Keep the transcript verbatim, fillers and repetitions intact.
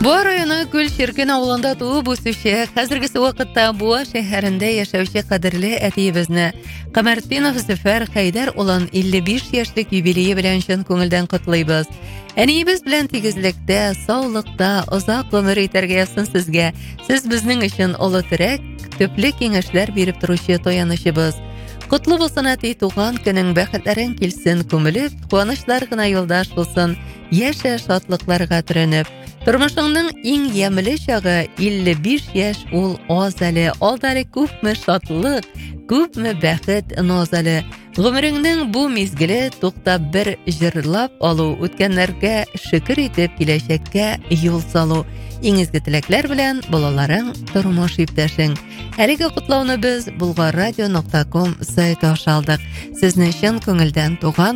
Буа районы Гүл Ширкен авылында туып үсүче, хәзергесе вакытта Буа шәһәрендә яшәүче кадерле әтиебезне Камартдинов Зөфәр Хәйдәр улын илле биш яшьлек юбилее белән чын күңелдән котлыйбыз. Әниебез белән тигезлектә, саулыкта, озак гомер итәргә язсын сезгә. Сез безнең өчен олы терәк, төпле киңәшләр биреп торучы таянычыбыз. Котлы булсын әти, туган көнең бәхетләрең килсен, күмелеп, куанычлар гына юлдаш булсын, яшә шатлыкларга төренеп. Тормышыңның иң ямьле чагы илле биш яшь ул аз әле. Алдары күпме шатлык, күпме бәхет наз әле. Гомереңнең бу мизгеле туктап бер җырлап алу, үткәннәргә шөкер итеп киләчәккә юл салу. Иң изге теләкләр белән балаларың, тормыш иптәшең. Әлеге котлауны без булгаррадио нокта ком сайты аша алдык. Сезне чын күңелдән туган